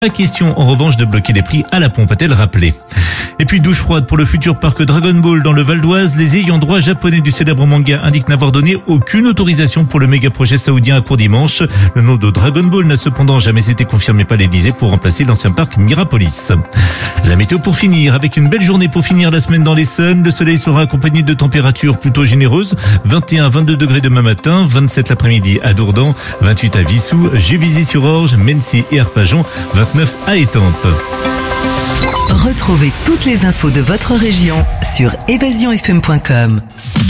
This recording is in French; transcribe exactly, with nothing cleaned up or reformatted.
Pas question en revanche de bloquer les prix à la pompe, a-t-elle rappelé. Et puis douche froide pour le futur parc Dragon Ball dans le Val d'Oise. Les ayants droit japonais du célèbre manga indiquent n'avoir donné aucune autorisation pour le méga projet saoudien à court dimanche. Le nom de Dragon Ball n'a cependant jamais été confirmé par l'Élysée pour remplacer l'ancien parc Mirapolis. La météo pour finir, avec une belle journée pour finir la semaine dans l'Essonne. Le soleil sera accompagné de températures plutôt généreuses. vingt et un à vingt-deux degrés demain matin, vingt-sept l'après-midi à Dourdan, vingt-huit à Vissou, Juvisy-sur-Orge, Mency et Arpajon, vingt-neuf à Étampes. Retrouvez toutes les infos de votre région sur évasion f m point com.